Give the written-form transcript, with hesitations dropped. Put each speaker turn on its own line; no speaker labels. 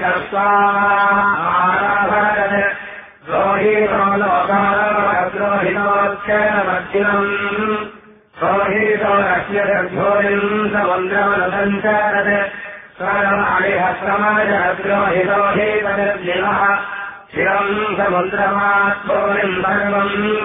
द्रोहीतो लोकाद्रोहितोच्चरमर्जिनम् द्रोहीतो रक्ष्यघोरिम् समुद्रमनुसञ्चरत् स्वरमाणिहस्रमजद्रोहितो हि तद्दिवः शिरम् समुद्रमात्मोरिम् सर्वम्